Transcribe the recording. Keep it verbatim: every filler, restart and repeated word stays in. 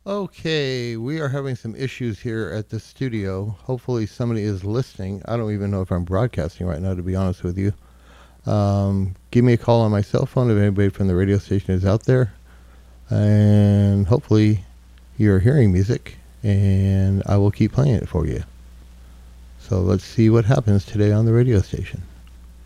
Okay, we are having some issues here at the studio. Hopefully, somebody is listening. I don't even know if I'm broadcasting right now, to be honest with you. Um, give me a call on my cell phone if anybody from the radio station is out there. And hopefully, you're hearing music, and I will keep playing it for you. So let's see what happens today on the radio station.